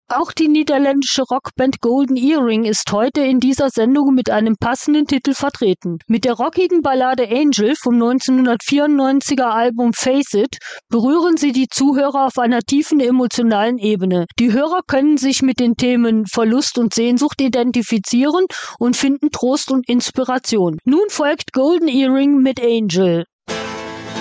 Auch die niederländische Rockband Golden Earring ist heute in dieser Sendung mit einem passenden Titel vertreten. Mit der rockigen Ballade Angel vom 1994er Album Face It berühren sie die Zuhörer auf einer tiefen emotionalen Ebene. Die Hörer können sich mit den Themen Verlust und Sehnsucht identifizieren und finden Trost und Inspiration. Nun folgt Golden Earring mit Angel.